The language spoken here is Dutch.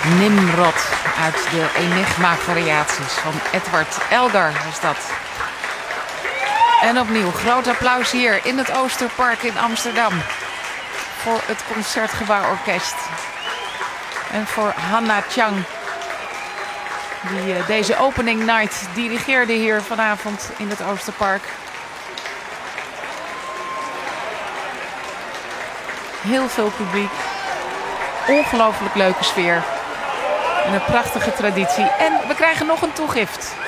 Nimrod uit de Enigma-variaties van Edward Elgar was dat. En opnieuw groot applaus hier in het Oosterpark in Amsterdam. Voor het Concertgebouworkest. En voor Hanna Chang. Die deze opening night dirigeerde hier vanavond in het Oosterpark. Heel veel publiek. Ongelooflijk leuke sfeer. En een prachtige traditie. En we krijgen nog een toegift.